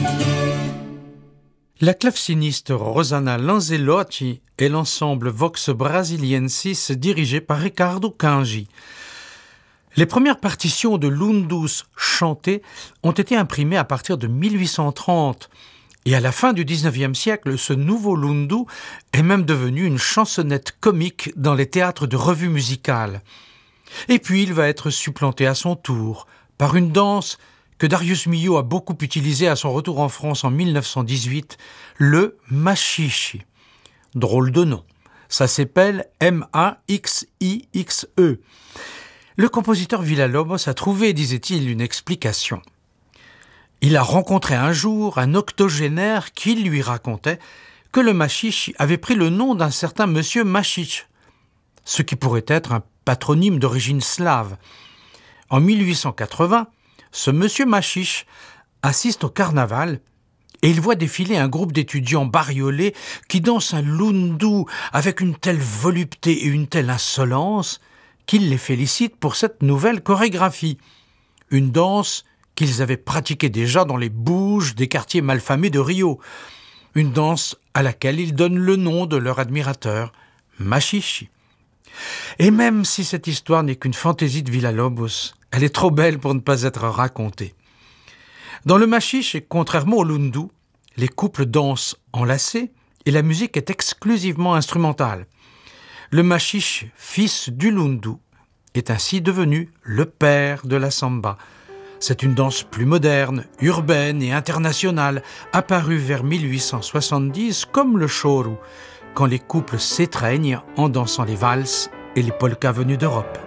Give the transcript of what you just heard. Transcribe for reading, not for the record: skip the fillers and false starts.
La claveciniste Rosanna Lanzelotti et l'ensemble Vox Brasiliensis dirigé par Riccardo Cangi. Les premières partitions de Lundus chantées ont été imprimées à partir de 1830 et à la fin du XIXe siècle, ce nouveau lundu est même devenu une chansonnette comique dans les théâtres de revues musicales. Et puis il va être supplanté à son tour par une danse que Darius Milhaud a beaucoup utilisée à son retour en France en 1918, le machixe. Drôle de nom. Ça s'appelle Maxixe. Le compositeur Villa-Lobos a trouvé, disait-il, une explication. Il a rencontré un jour un octogénaire qui lui racontait que le machixe avait pris le nom d'un certain monsieur Machiche, ce qui pourrait être un patronyme d'origine slave. En 1880, ce monsieur Machiche assiste au carnaval et il voit défiler un groupe d'étudiants bariolés qui dansent un lundu avec une telle volupté et une telle insolence qu'il les félicite pour cette nouvelle chorégraphie. Une danse qu'ils avaient pratiquée déjà dans les bouges des quartiers malfamés de Rio. Une danse à laquelle ils donnent le nom de leur admirateur, Machiche. Et même si cette histoire n'est qu'une fantaisie de Villa-Lobos, elle est trop belle pour ne pas être racontée. Dans le machixe, contrairement au lundu, les couples dansent enlacés et la musique est exclusivement instrumentale. Le machixe, fils du lundu, est ainsi devenu le père de la samba. C'est une danse plus moderne, urbaine et internationale, apparue vers 1870 comme le choro, quand les couples s'étreignent en dansant les valses et les polkas venus d'Europe.